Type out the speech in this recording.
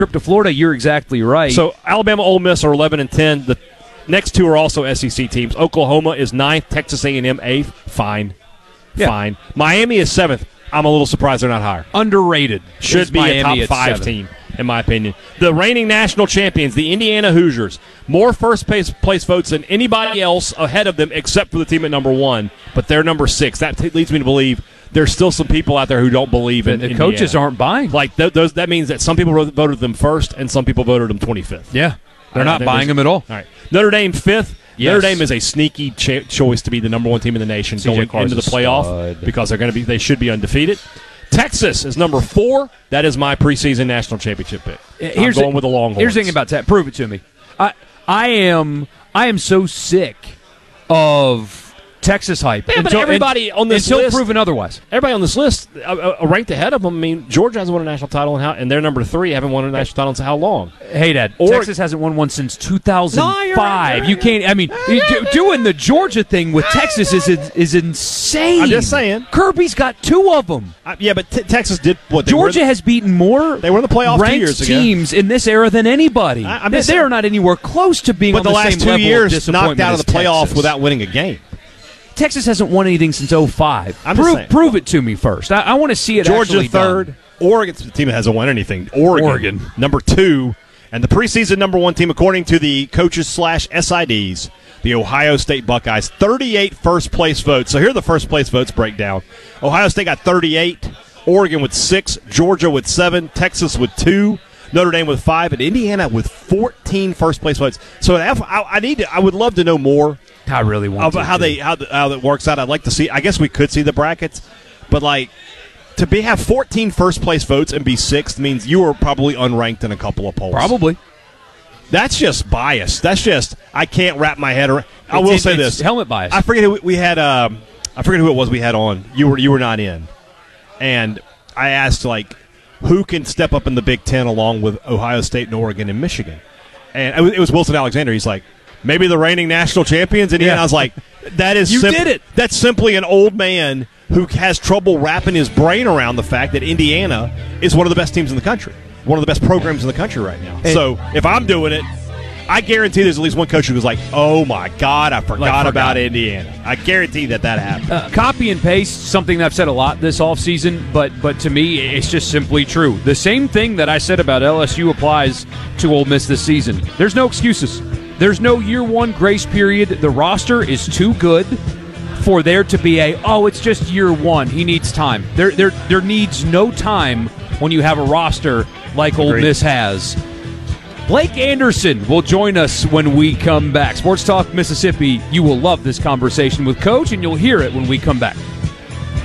trip to Florida, you're exactly right. So Alabama, Ole Miss are 11 and 10. The next two are also SEC teams. Oklahoma is 9th, Texas A&M 8th. Fine. Miami is 7th. I'm a little surprised they're not higher. Underrated. Should be Miami a top 5 7. team, in my opinion. The reigning national champions, the Indiana Hoosiers, more first-place votes than anybody else ahead of them except for the team at number 1, but they're number 6. That leads me to believe there's still some people out there who don't believe in the Indiana. coaches aren't buying. Like that means that some people voted them first and some people voted them 25th. Yeah. They're not buying them at all. All right. Notre Dame 5th. Yes. Notre Dame is a sneaky choice to be the number 1 team in the nation going into the playoff because they should be undefeated. Texas is number 4. That is my preseason national championship pick. I'm going with the Longhorns. Here's the thing about that. Prove it to me. I am so sick of Texas hype. Yeah, but everybody on this list, proven otherwise. Everybody on this list ranked ahead of them. I mean, Georgia hasn't won a national title and they're number 3. Haven't won a national title in how long? Hey, Dad. Texas hasn't won one since 2005. No, you're right. You can't. I mean, doing the Georgia thing with Texas is insane. I'm just saying. Kirby's got 2 of them. Yeah, but Texas did what? Georgia has beaten more. They were in the playoff 2 years ranked ago. Teams in this era than anybody. They are not anywhere close to being. But on the the last same 2 level years of knocked out of the disappointment playoff as Texas. without winning a game. Texas hasn't won anything since 05. Prove it to me first. I want to see it. Georgia actually 3rd. done. Oregon's the team that hasn't won anything. Oregon number 2, and the preseason number 1 team according to the coaches /SIDs, the Ohio State Buckeyes. 38 first place votes. So here are the first place votes breakdown. Ohio State got 38. Oregon with 6. Georgia with 7. Texas with 2. Notre Dame with 5, and Indiana with 14 first place votes. So I would love to know more. I really want how that works out. I'd like to see. I guess we could see the brackets, but have 14 first place votes and be 6th means you were probably unranked in a couple of polls. Probably. That's just bias. That's just I can't wrap my head around. I will say this: helmet bias. I forget who we had. I forget who it was we had on. You were not in, and I asked who can step up in the Big Ten along with Ohio State and Oregon and Michigan, and it was Wilson Alexander. He's like, maybe the reigning national champions. And I was like, that is did it. That's simply an old man who has trouble wrapping his brain around the fact that Indiana is one of the best teams in the country, one of the best programs in the country right now. So if I'm doing it, I guarantee there's at least one coach who was like, oh, my God, I forgot about Indiana. I guarantee that happened. Copy and paste, something that I've said a lot this offseason, but to me, it's just simply true. The same thing that I said about LSU applies to Ole Miss this season. There's no excuses. There's no year 1 grace period. The roster is too good for there to be it's just year 1. He needs time. There needs no time when you have a roster like Ole Miss has. Blake Anderson will join us when we come back. Sports Talk Mississippi, you will love this conversation with Coach, and you'll hear it when we come back.